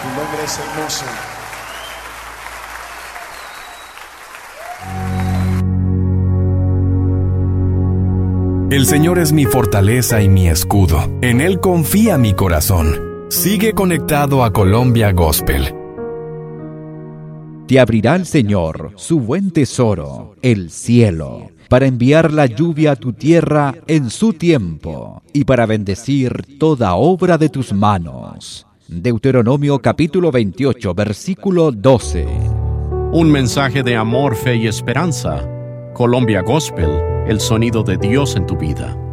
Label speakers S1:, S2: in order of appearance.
S1: nombre es hermoso.
S2: El Señor es mi fortaleza y mi escudo. En Él confía mi corazón. Sigue conectado a Colombia Gospel.
S3: Te abrirá el Señor su buen tesoro, el cielo, para enviar la lluvia a tu tierra en su tiempo y para bendecir toda obra de tus manos. Deuteronomio capítulo 28, versículo 12.
S4: Un mensaje de amor, fe y esperanza. Colombia Gospel, el sonido de Dios en tu vida.